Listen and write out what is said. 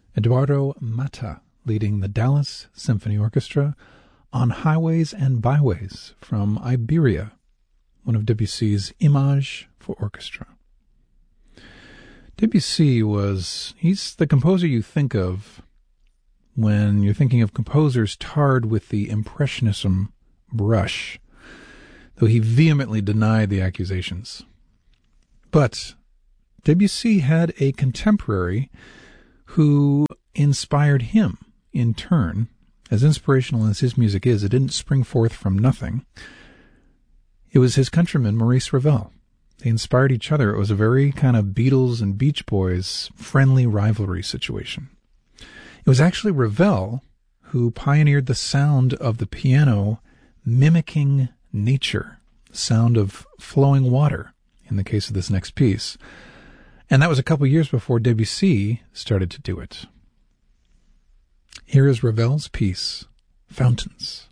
Eduardo Mata leading the Dallas Symphony Orchestra on Highways and Byways from Iberia, one of Debussy's Images for Orchestra. Debussy he's the composer you think of when you're thinking of composers tarred with the Impressionism brush, though he vehemently denied the accusations. But Debussy had a contemporary who inspired him in turn. As inspirational as his music is, it didn't spring forth from nothing. It was his countryman, Maurice Ravel. They inspired each other. It was a very kind of Beatles and Beach Boys friendly rivalry situation. It was actually Ravel who pioneered the sound of the piano mimicking nature, the sound of flowing water in the case of this next piece. And that was a couple years before Debussy started to do it. Here is Ravel's piece, Fountains.